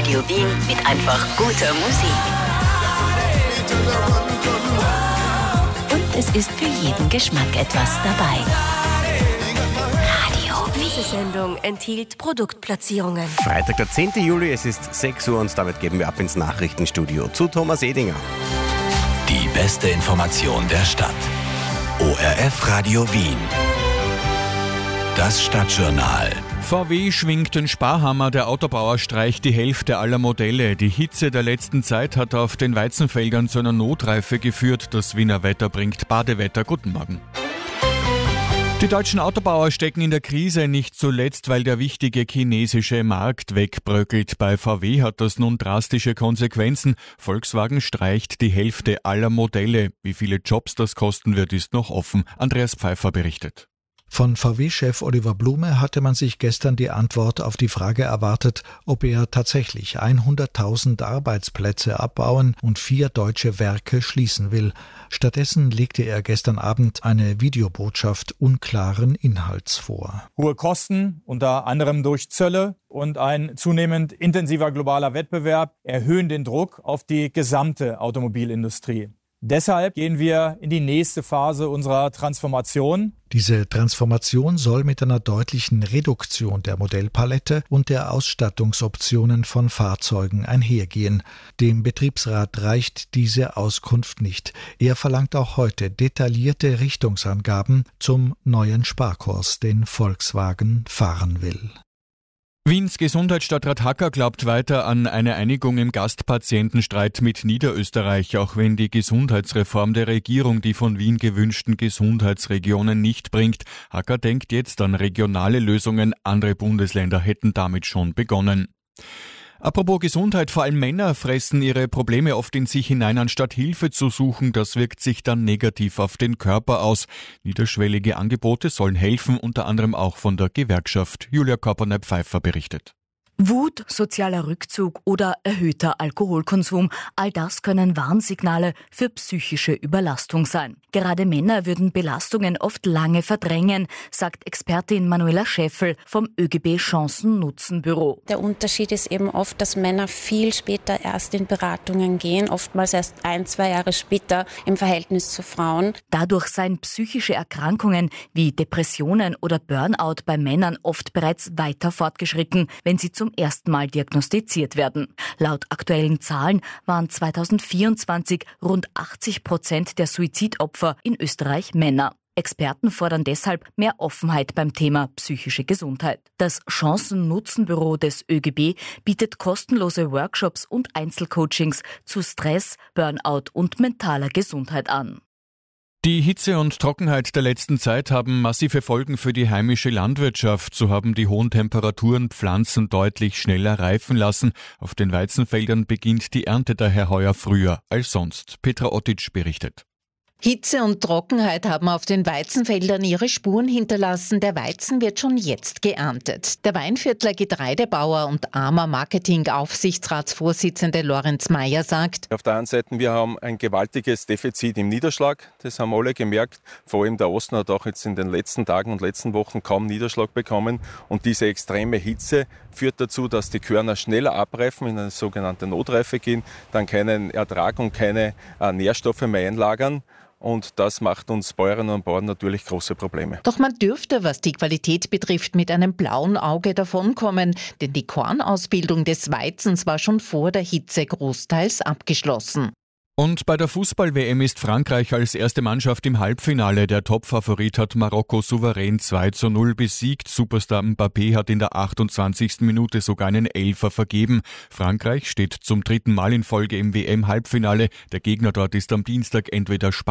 Radio Wien mit einfach guter Musik. Und es ist für jeden Geschmack etwas dabei. Radio Wien. Diese Sendung enthielt Produktplatzierungen. Freitag, der 10. Juli, es ist 6 Uhr und damit geben wir ab ins Nachrichtenstudio zu Thomas Edinger. Die beste Information der Stadt. ORF Radio Wien. Das Stadtjournal. VW schwingt den Sparhammer, der Autobauer streicht die Hälfte aller Modelle. Die Hitze der letzten Zeit hat auf den Weizenfeldern zu einer Notreife geführt. Das Wiener Wetter bringt Badewetter. Guten Morgen. Die deutschen Autobauer stecken in der Krise, nicht zuletzt, weil der wichtige chinesische Markt wegbröckelt. Bei VW hat das nun drastische Konsequenzen. Volkswagen streicht die Hälfte aller Modelle. Wie viele Jobs das kosten wird, ist noch offen. Andreas Pfeiffer berichtet. Von VW-Chef Oliver Blume hatte man sich gestern die Antwort auf die Frage erwartet, ob er tatsächlich 100.000 Arbeitsplätze abbauen und 4 deutsche Werke schließen will. Stattdessen legte er gestern Abend eine Videobotschaft unklaren Inhalts vor. Hohe Kosten, unter anderem durch Zölle, und ein zunehmend intensiver globaler Wettbewerb erhöhen den Druck auf die gesamte Automobilindustrie. Deshalb gehen wir in die nächste Phase unserer Transformation. Diese Transformation soll mit einer deutlichen Reduktion der Modellpalette und der Ausstattungsoptionen von Fahrzeugen einhergehen. Dem Betriebsrat reicht diese Auskunft nicht. Er verlangt auch heute detaillierte Richtungsangaben zum neuen Sparkurs, den Volkswagen fahren will. Wiens Gesundheitsstadtrat Hacker glaubt weiter an eine Einigung im Gastpatientenstreit mit Niederösterreich, auch wenn die Gesundheitsreform der Regierung die von Wien gewünschten Gesundheitsregionen nicht bringt. Hacker denkt jetzt an regionale Lösungen, andere Bundesländer hätten damit schon begonnen. Apropos Gesundheit, vor allem Männer fressen ihre Probleme oft in sich hinein, anstatt Hilfe zu suchen. Das wirkt sich dann negativ auf den Körper aus. Niederschwellige Angebote sollen helfen, unter anderem auch von der Gewerkschaft. Julia Koperneib-Pfeiffer berichtet. Wut, sozialer Rückzug oder erhöhter Alkoholkonsum, all das können Warnsignale für psychische Überlastung sein. Gerade Männer würden Belastungen oft lange verdrängen, sagt Expertin Manuela Scheffel vom ÖGB Chancen-Nutzen-Büro. Der Unterschied ist eben oft, dass Männer viel später erst in Beratungen gehen, oftmals erst 1-2 Jahre später im Verhältnis zu Frauen. Dadurch seien psychische Erkrankungen wie Depressionen oder Burnout bei Männern oft bereits weiter fortgeschritten, wenn sie zum ersten Mal diagnostiziert werden. Laut aktuellen Zahlen waren 2024 rund 80% der Suizidopfer in Österreich Männer. Experten fordern deshalb mehr Offenheit beim Thema psychische Gesundheit. Das Chancen-Nutzen-Büro des ÖGB bietet kostenlose Workshops und Einzelcoachings zu Stress, Burnout und mentaler Gesundheit an. Die Hitze und Trockenheit der letzten Zeit haben massive Folgen für die heimische Landwirtschaft. So haben die hohen Temperaturen Pflanzen deutlich schneller reifen lassen. Auf den Weizenfeldern beginnt die Ernte daher heuer früher als sonst. Petra Ottic berichtet. Hitze und Trockenheit haben auf den Weizenfeldern ihre Spuren hinterlassen. Der Weizen wird schon jetzt geerntet. Der Weinviertler Getreidebauer und AMA Marketing-Aufsichtsratsvorsitzende Lorenz Meyer sagt: Auf der einen Seite, wir haben ein gewaltiges Defizit im Niederschlag. Das haben alle gemerkt. Vor allem der Osten hat auch jetzt in den letzten Tagen und letzten Wochen kaum Niederschlag bekommen. Und diese extreme Hitze führt dazu, dass die Körner schneller abreifen, in eine sogenannte Notreife gehen, dann keinen Ertrag und keine Nährstoffe mehr einlagern. Und das macht uns Bäuerinnen und Bauern natürlich große Probleme. Doch man dürfte, was die Qualität betrifft, mit einem blauen Auge davonkommen. Denn die Kornausbildung des Weizens war schon vor der Hitze großteils abgeschlossen. Und bei der Fußball-WM ist Frankreich als erste Mannschaft im Halbfinale. Der Topfavorit hat Marokko souverän 2:0 besiegt. Superstar Mbappé hat in der 28. Minute sogar einen Elfer vergeben. Frankreich steht zum 3. Mal in Folge im WM-Halbfinale. Der Gegner dort ist am Dienstag entweder Spanien